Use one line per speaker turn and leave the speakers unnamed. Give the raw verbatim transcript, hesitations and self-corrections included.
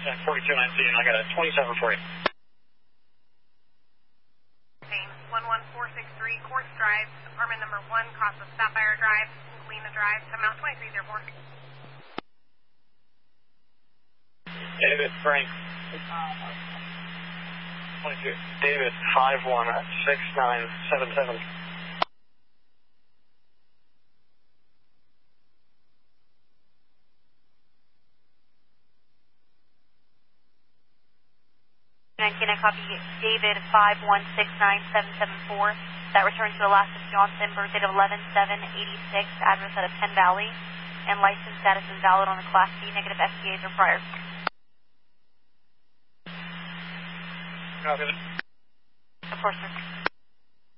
at forty-two nineteen. I got a twenty-seven for you.
one one four six three, Quartz Drive, apartment number one, cross of Sapphire Drive, Galena Drive, come out twenty-three zero four.
David, Frank. twenty-two. David, five one six nine seven seven.
nineteen, I copy David five one six nine seven seven four. That returns to Alaska Johnson, birth date of eleven seven eighty-six, address out of Penn Valley, and license status is valid on the Class C, negative S T As or prior.
Copy.
Of course, sir.